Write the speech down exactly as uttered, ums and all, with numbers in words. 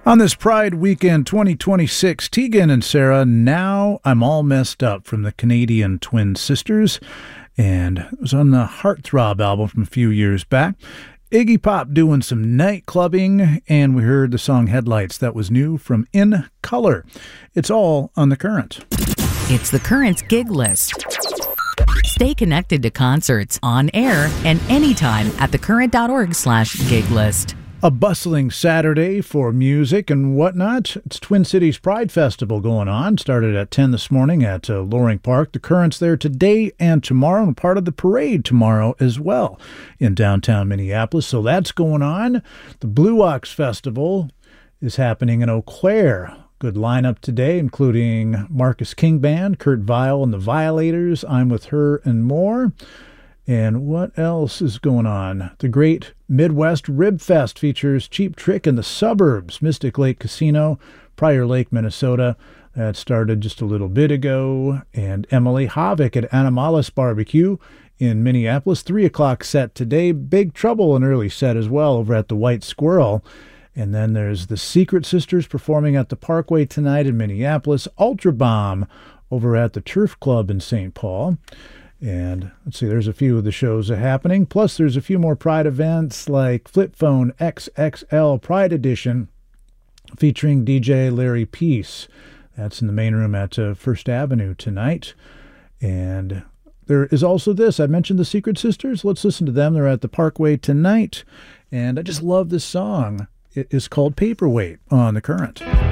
On this Pride Weekend twenty twenty-six, Tegan and Sarah, Now I'm All Messed Up from the Canadian Twin Sisters, and it was on the Heartthrob album from a few years back. Iggy Pop doing some night clubbing, and we heard the song Headlights. That was new from In Color. It's all on The Current. It's The Current's gig list. Stay connected to concerts on air and anytime at thecurrent.org slash gig list. A bustling Saturday for music and whatnot. It's Twin Cities Pride Festival going on. Started at ten this morning at uh, Loring Park. The Current's there today and tomorrow, and part of the parade tomorrow as well in downtown Minneapolis. So that's going on. The Blue Ox Festival is happening in Eau Claire. Good lineup today, including Marcus King Band, Kurt Vile and the Violators, I'm With Her, and more. And what else is going on? The Great Midwest Rib Fest features Cheap Trick in the Suburbs, Mystic Lake Casino, Prior Lake, Minnesota. That started just a little bit ago. And Emily Havoc at Animalis Barbecue in Minneapolis. Three o'clock set today. Big Trouble, an early set as well over at the White Squirrel. And then there's the Secret Sisters performing at the Parkway tonight in Minneapolis. Ultra Bomb over at the Turf Club in Saint Paul. And let's see, there's a few of the shows happening. Plus, there's a few more Pride events like Flip Phone X X L Pride Edition featuring D J Larry Peace. That's in the main room at uh, First Avenue tonight. And there is also this. I mentioned the Secret Sisters. Let's listen to them. They're at the Parkway tonight. And I just love this song. It is called Paperweight on The Current.